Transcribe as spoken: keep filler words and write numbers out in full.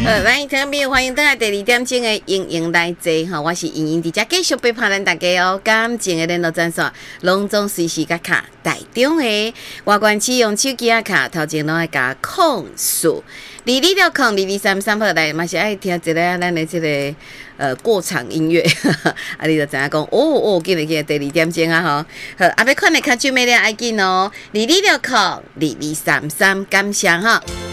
呃，欢迎听众朋友，欢迎登来第二点钟的莹莹来坐哈，我是莹莹，伫遮继续陪伴咱大家哦。感情的联络专线，拢总随时甲卡台中的外观市用手机啊卡，头前拢爱加控诉，二二六控二二三三号来，嘛是爱听一个咱的这个呃过场音乐，啊，你就知影讲，哦哦，今日今日第二点钟啊吼，好，啊要看的卡就咩咧爱紧哦，二二六控二二三三，感谢哈。